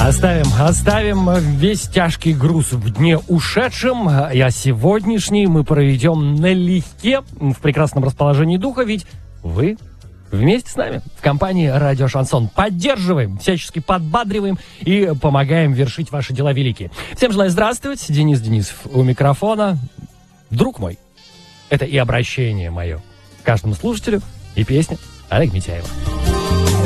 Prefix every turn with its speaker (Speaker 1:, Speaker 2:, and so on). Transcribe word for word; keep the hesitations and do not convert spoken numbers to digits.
Speaker 1: Оставим, оставим весь тяжкий груз в дне ушедшем, а сегодняшний мы проведем налегке, в прекрасном расположении духа, ведь вы вместе с нами в компании «Радио Шансон» поддерживаем, всячески подбадриваем и помогаем вершить ваши дела великие. Всем желаю здравствовать. Денис Денисов у микрофона. Друг мой, это и обращение мое к каждому слушателю, и песня Олега Митяева.